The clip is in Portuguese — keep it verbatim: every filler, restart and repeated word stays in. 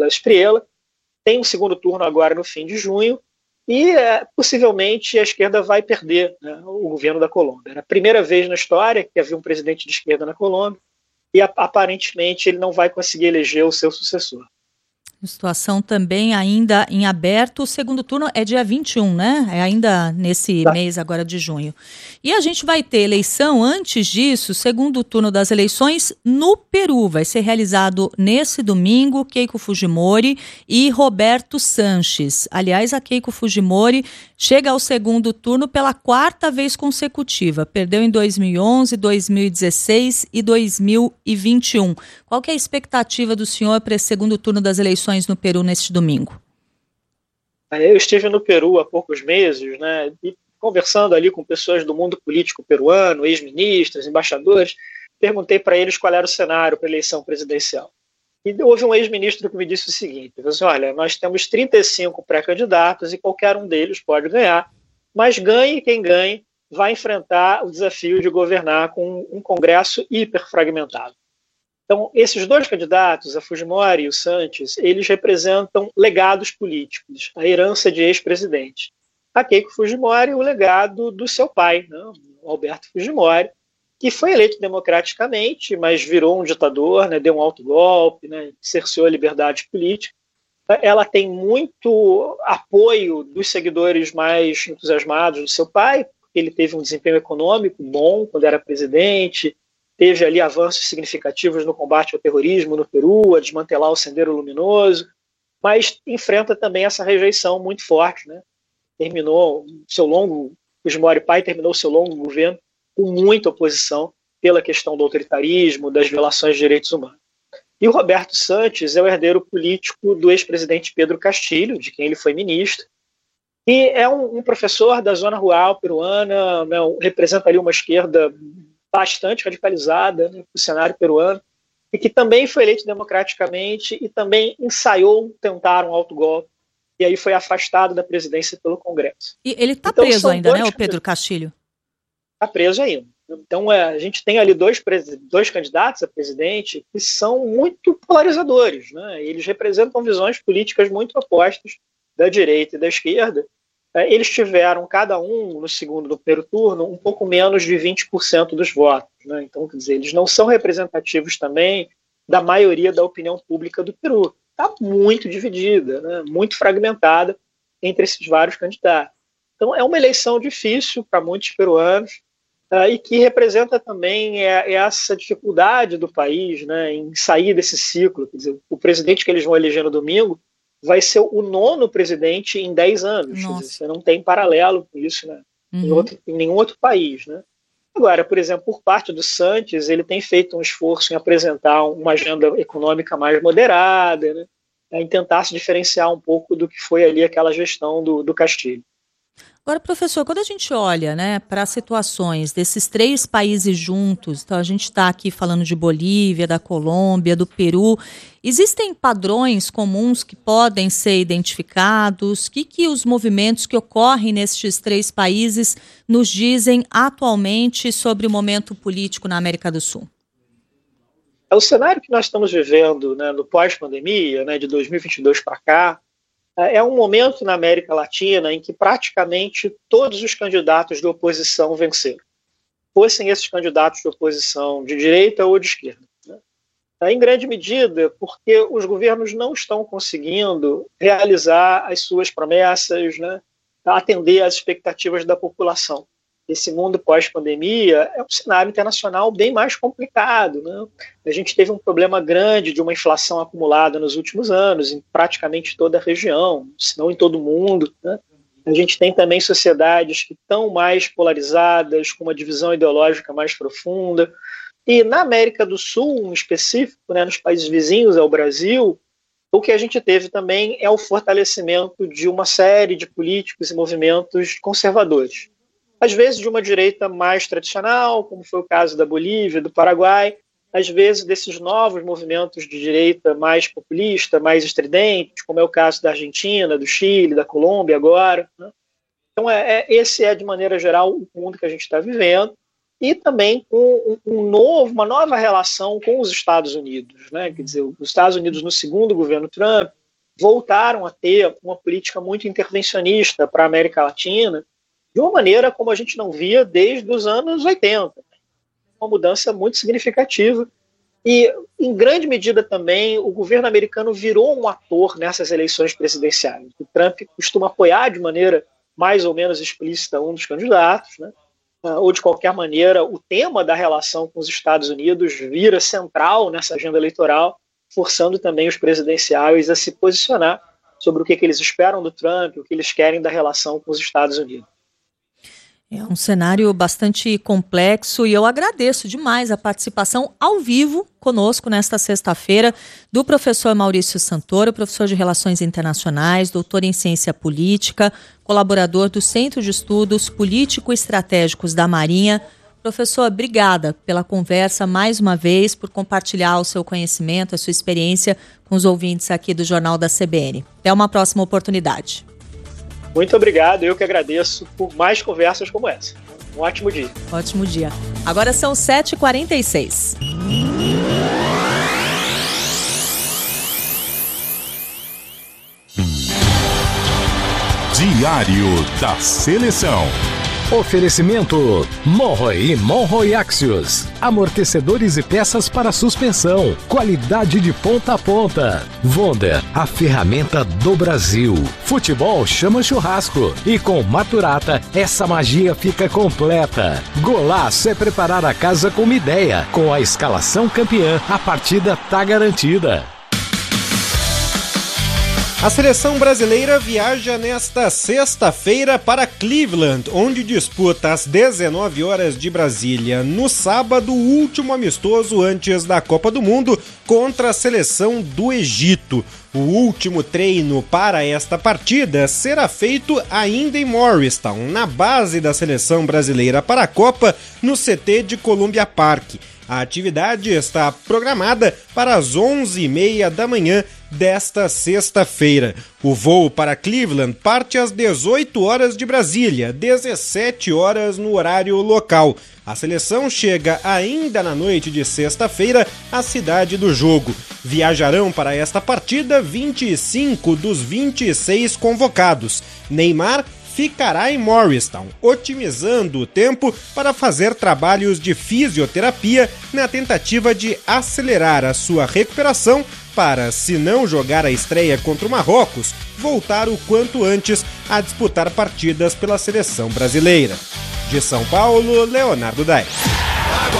Lula Espriella, tem um segundo turno agora no fim de junho, e é, possivelmente a esquerda vai perder, né, o governo da Colômbia. É a primeira vez na história que havia um presidente de esquerda na Colômbia, e aparentemente ele não vai conseguir eleger o seu sucessor. Situação também ainda em aberto. O segundo turno é dia vinte e um, né? É ainda nesse Tá. mês agora de junho. E a gente vai ter eleição antes disso, segundo turno das eleições no Peru. Vai ser realizado nesse domingo, Keiko Fujimori e Roberto Sanches. Aliás, a Keiko Fujimori chega ao segundo turno pela quarta vez consecutiva. Perdeu em dois mil e onze, dois mil e dezesseis e dois mil e vinte e um. Qual que é a expectativa do senhor para esse segundo turno das eleições no Peru neste domingo? Eu estive no Peru há poucos meses, né, e conversando ali com pessoas do mundo político peruano, ex-ministros, embaixadores, perguntei para eles qual era o cenário para a eleição presidencial. E houve um ex-ministro que me disse o seguinte: ele disse, olha, nós temos trinta e cinco pré-candidatos e qualquer um deles pode ganhar, mas ganhe quem ganhe vai enfrentar o desafio de governar com um Congresso hiperfragmentado. Então, esses dois candidatos, a Fujimori e o Sanches, eles representam legados políticos, a herança de ex-presidente. A Keiko Fujimori, o legado do seu pai, né, Alberto Fujimori, que foi eleito democraticamente, mas virou um ditador, né, deu um autogolpe, né, cerceou a liberdade política. Ela tem muito apoio dos seguidores mais entusiasmados do seu pai, porque ele teve um desempenho econômico bom quando era presidente, teve ali avanços significativos no combate ao terrorismo no Peru, a desmantelar o Sendero Luminoso, mas enfrenta também essa rejeição muito forte, né? Terminou seu longo, Fujimori pai terminou seu longo governo com muita oposição pela questão do autoritarismo, das violações de direitos humanos. E o Roberto Sanches é o herdeiro político do ex-presidente Pedro Castilho, de quem ele foi ministro, e é um, um professor da zona rural peruana, né, representa ali uma esquerda bastante radicalizada, né, no cenário peruano, e que também foi eleito democraticamente e também ensaiou tentar um autogolpe, e aí foi afastado da presidência pelo Congresso. E ele está então, preso ainda, né, o dois... Pedro Castilho? Está preso ainda. Então, é, a gente tem ali dois, dois candidatos a presidente que são muito polarizadores, né? Eles representam visões políticas muito opostas da direita e da esquerda. É, eles tiveram, cada um, no segundo, no primeiro turno, um pouco menos de vinte por cento dos votos, né? Então, quer dizer, eles não são representativos também da maioria da opinião pública do Peru. Está muito dividida, né? Muito fragmentada entre esses vários candidatos. Então, é uma eleição difícil para muitos peruanos, Uh, e que representa também é, essa dificuldade do país, né, em sair desse ciclo. Quer dizer, o presidente que eles vão eleger no domingo vai ser o nono presidente em dez anos. Quer dizer, você não tem paralelo com isso, né, uhum. em, outro, em nenhum outro país. Né? Agora, por exemplo, por parte do Sanches, ele tem feito um esforço em apresentar uma agenda econômica mais moderada, né, em tentar se diferenciar um pouco do que foi ali aquela gestão do, do Castilho. Agora, professor, quando a gente olha, né, para as situações desses três países juntos, então a gente está aqui falando de Bolívia, da Colômbia, do Peru, existem padrões comuns que podem ser identificados? O que, que os movimentos que ocorrem nestes três países nos dizem atualmente sobre o momento político na América do Sul? O cenário que nós estamos vivendo, né, no pós-pandemia, né, de dois mil e vinte e dois para cá, é um momento na América Latina em que praticamente todos os candidatos de oposição venceram. Fossem esses candidatos de oposição de direita ou de esquerda. Né? Em grande medida porque os governos não estão conseguindo realizar as suas promessas, né, atender às expectativas da população. Esse mundo pós-pandemia é um cenário internacional bem mais complicado. Né? A gente teve um problema grande de uma inflação acumulada nos últimos anos, em praticamente toda a região, se não em todo o mundo. Né? A gente tem também sociedades que estão mais polarizadas, com uma divisão ideológica mais profunda. E na América do Sul, em específico, né, nos países vizinhos ao Brasil, o que a gente teve também é o fortalecimento de uma série de políticos e movimentos conservadores. Às vezes de uma direita mais tradicional, como foi o caso da Bolívia, do Paraguai, às vezes desses novos movimentos de direita mais populista, mais estridentes, como é o caso da Argentina, do Chile, da Colômbia agora. Né? Então, é, é, esse é, de maneira geral, o mundo que a gente está vivendo. e também com um novo, uma nova relação com os Estados Unidos, né? Quer dizer, os Estados Unidos, no segundo governo Trump, voltaram a ter uma política muito intervencionista para a América Latina, de uma maneira como a gente não via desde os anos oitenta. Uma mudança muito significativa. E, em grande medida também, o governo americano virou um ator nessas eleições presidenciais. O Trump costuma apoiar de maneira mais ou menos explícita um dos candidatos, né? Ou, de qualquer maneira, o tema da relação com os Estados Unidos vira central nessa agenda eleitoral, forçando também os presidenciáveis a se posicionar sobre o que, que eles esperam do Trump, o que eles querem da relação com os Estados Unidos. É um cenário bastante complexo e eu agradeço demais a participação ao vivo conosco nesta sexta-feira do professor Maurício Santoro, professor de Relações Internacionais, doutor em Ciência Política, colaborador do Centro de Estudos Político-Estratégicos da Marinha. Professor, obrigada pela conversa mais uma vez, por compartilhar o seu conhecimento, a sua experiência com os ouvintes aqui do Jornal da C B N. Até uma próxima oportunidade. Muito obrigado, eu que agradeço por mais conversas como essa. Um ótimo dia. Ótimo dia. Agora são sete e quarenta e seis. Diário da Seleção. Oferecimento Monroe e Monroe Axios. Amortecedores e peças para suspensão. Qualidade de ponta a ponta. Wonder, a ferramenta do Brasil. Futebol chama churrasco. E com Maturata, essa magia fica completa. Golaço é preparar a casa com uma ideia. Com a escalação campeã, a partida tá garantida. A seleção brasileira viaja nesta sexta-feira para Cleveland, onde disputa às dezenove horas de Brasília, no sábado, o último amistoso antes da Copa do Mundo contra a seleção do Egito. O último treino para esta partida será feito ainda em Morristown, na base da seleção brasileira para a Copa, no C T de Columbia Park. A atividade está programada para as onze e meia da manhã desta sexta-feira. O voo para Cleveland parte às dezoito horas de Brasília, dezessete horas no horário local. A seleção chega ainda na noite de sexta-feira à cidade do jogo. Viajarão para esta partida vinte e cinco dos vinte e seis convocados. Neymar ficará em Morristown, otimizando o tempo para fazer trabalhos de fisioterapia na tentativa de acelerar a sua recuperação para, se não jogar a estreia contra o Marrocos, voltar o quanto antes a disputar partidas pela seleção brasileira. De São Paulo, Leonardo Dais.